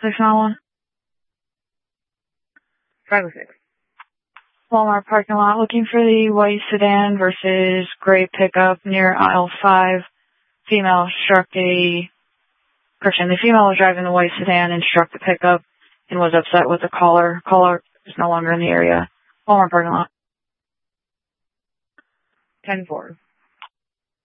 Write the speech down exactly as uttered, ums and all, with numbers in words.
six nine one. five oh six. Walmart parking lot, looking for the white sedan versus gray pickup near aisle five. Female struck a, correction, the female was driving the white sedan and struck the pickup and was upset with the caller. Caller is no longer in the area. Walmart parking lot. ten four.